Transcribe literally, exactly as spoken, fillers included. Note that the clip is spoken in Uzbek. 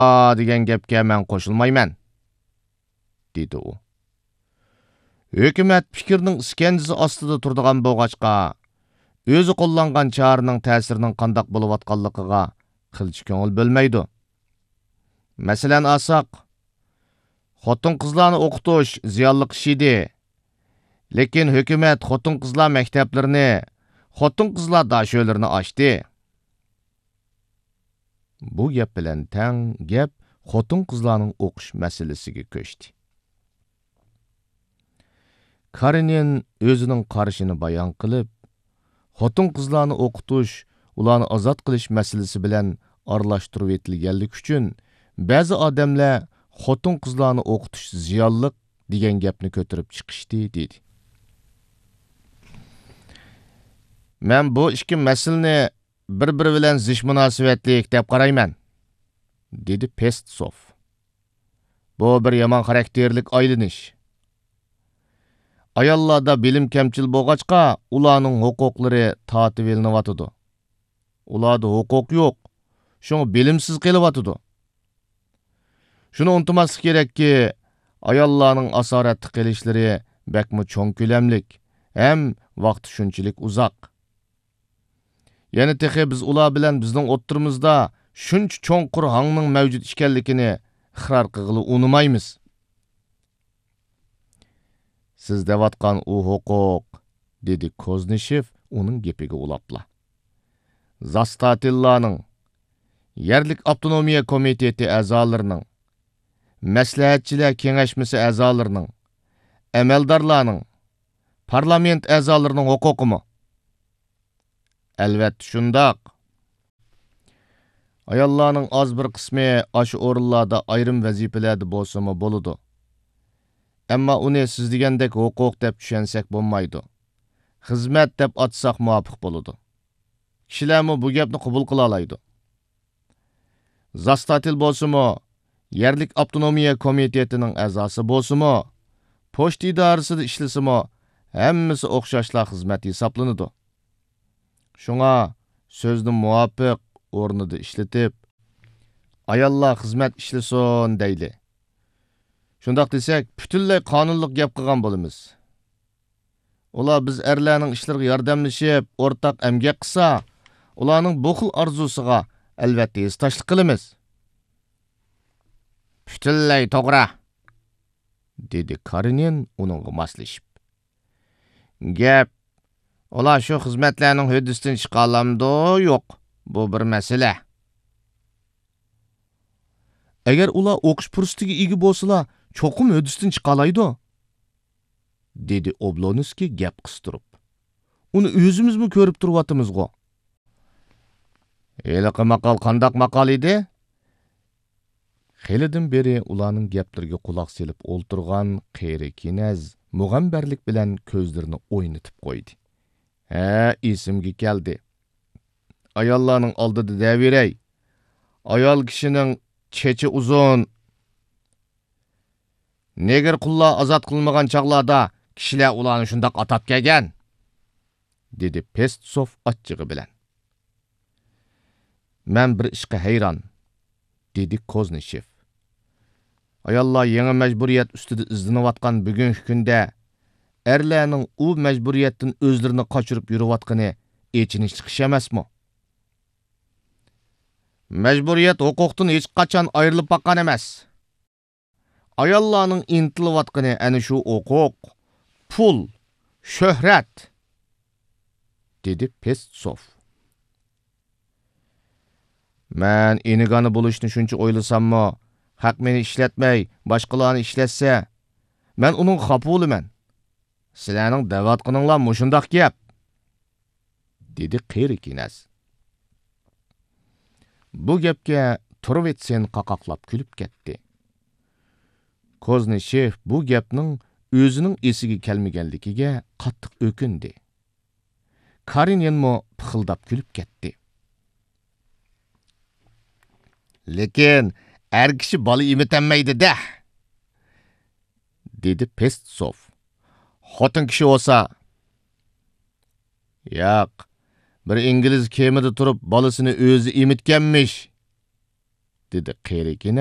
degan gapga men qo'shilmayman, dedi u. Hökumət fikirning iskandisi ostida turadigan bo'lg'achqa, o'zi qo'llangan choraning ta'sirining qandoq bo'layotganligiga qilchi ko'ngil bo'lmaydi. Masalan, asaq, xotin-qizlarni o'qitish ziyonli ish edi. Lekin hökumət xotin-qizlar maktablarini, xotin-qizlar dasho'larini ochdi. Bu gap bilan tang gap xotin-qizlarning o'qish masalasiga ko'chdi. Karinin o'zining qarashini bayon qilib, xotin-qizlarni o'qitish, ularni ozod qilish masalasi bilan aralashtirib etilganligi uchun ba'zi odamlar xotin-qizlarni o'qitish ziyonli degan gapni ko'tarib chiqishdi, dedi. Men bu ikki masalani bir-biri bilan zish munosabatlik deb qarayman, dedi Pestsov. Bu bir yomon xarakterlik aylanish. Ayollarda bilim kamchil bo'lg'achqa, ularning huquqlari tatib elinyotidi. Ularda huquq yo'q, shuni bilimsiz qelyotidi. Shuni unutmaslik kerakki, ayollarning asoratli qilishlari bakmi cho'ng ko'lamlik, ham vaqt shunchalik uzoq. Yana texi biz ular bilan bizning o'ttirimizda shuncha cho'nqur hangning mavjud ekanligini iqror qilg'ili unutmaymiz. Siz devatgan u huquq, dedi Koznishev uning gapiga ulapla. Zastatillarning, Yerlik Avtonomiya Komiteti a'zolarining, Maslahatchilar kengashmasi a'zolarining, amaldorlarning, parlament a'zolarining huquqimi? Albatta shundoq. Ayollarning oz bir qismi aşı o'rinlarda ayrim vazifalarda bo'lsa-mu bo'ladi. Ammo uni siz degandek huquq deb tushunsak bo'lmaydi. Xizmat deb atsak muvofiq bo'ladi. Kishilarmi bu gapni qabul qila oladi. Zastatil bo'lsa-mu, Yerlik Avtonomiya Komitetining a'zosi bo'lsa-mu, pochta idorasida ishlasa-mu, hammasi o'xshashlar xizmat hisoblanadi. Shunga so'zni muvofiq o'rnida ishlatib, ayollar xizmat ishlasin deyli. Shundoq desak, butunlay qonunliq gap qilgan bo'lamiz. Ular biz erlarning ishlariga yordamlashib, o'rtaq emgak qilsa, ularning bu xil orzusiga albatta istashlik qilamiz. Butunlay to'g'ri, dedi Karinin uningga moslashib. Gap ular shu xizmatlarning hududidan chiqa olamdi, yo'q, bu bir masala. Agar ular o'qish fursatiga ega bo'lsalar, cho'qim hududidan chiqa oladi, dedi Oblonskiy gap qistirib. Uni o'zimizmi ko'rib turyotimizgo? Heliqi maqol qandoq maqol edi? Xelidan beri ularning gaplariga quloq selib o'ltirgan Qeri Kinaz mug'ambarlik bilan ko'zlarini o'ynatib qo'ydi. Ha, esimga keldi. Ayollarning oldida daviray. Ayol kishining chechi uzun. Neger qullar ozod qilmagan chaqlarda kishilar ularni shundoq atab kelgan, dedi Pestsov achchig'i bilan. Men bir ishga hayron, dedi Koznishev. Ayollar yangi majburiyat ustida izlanayotgan bugungi kunda erlarning u majburiyatdan o'zlarini qochirib yurayotgani echinishli ish emasmi? Majburiyat huquqdan hech qachon ayrilib boqqan emas. Ayollarning intilayotgani ana shu huquq, pul, shuhrat, dedi Pestsov. Men enigani bo'lishni shuncha o'ylasammi, haq meni ishlatmay, boshqalarni ishlatsa, men uning xafa bo'laman. Sizlarning da'vatqininglar mushundoq gap, dedi Qeri Kinaz. Bu gapga Turvetsen qaqoqlab kulib ketdi. Koznishev bu gapning o'zining esiga kelmaganligiga qattiq o'kindi. Karinenmo pixildab kulib ketdi. Lekin er kishi bola emitanmaydi-da, dedi Pestsov. Xotin kishi olsa, yo'q, bir ingliz kemida turib bolasini o'zi emitganmish, dedi qeri